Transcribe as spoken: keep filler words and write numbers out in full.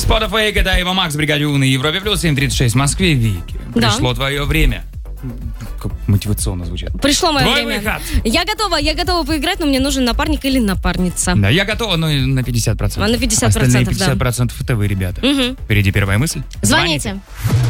Spotify, это Эва Макс, бригаде У на Европе плюс семь тридцать шесть в Москве. Вики, Да. пришло твое время. Как мотивационно звучит. Пришло мое Твой время. выход. Я готова, я готова поиграть, но мне нужен напарник или напарница. Да, я готова, но на пятьдесят процентов. А на пятьдесят процентов, Остальные пятьдесят да. процентов это вы, ребята. Угу. Впереди первая мысль. Звоните.